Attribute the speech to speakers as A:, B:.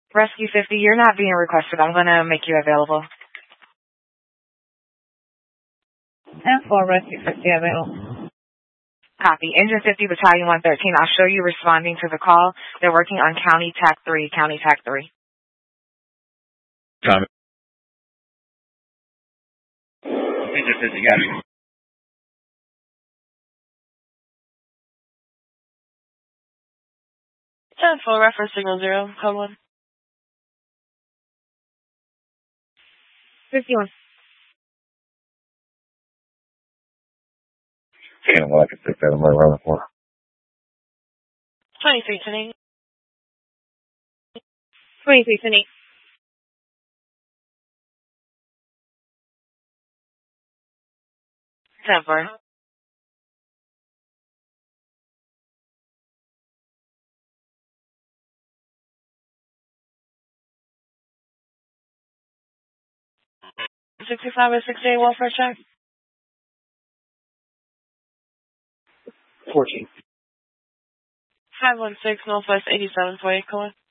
A: Rescue 50, you're not being requested. I'm going to make you available.
B: 10-4, Rescue 50 available.
A: Copy. Engine 50, Battalion 113. I'll show you responding to the call. They're working on County TAC 3, County TAC 3.
C: Engine 50, got it.
D: 10-4, reference signal 0, code 1.
A: 51.
C: Damn, well, I can take that. I'm around the corner.
D: 23, 10-8.
B: 23, 10-8.
D: 10-4. $65 or 68 welfare check?
C: 14.
D: 516 Northwest 8748, code 1.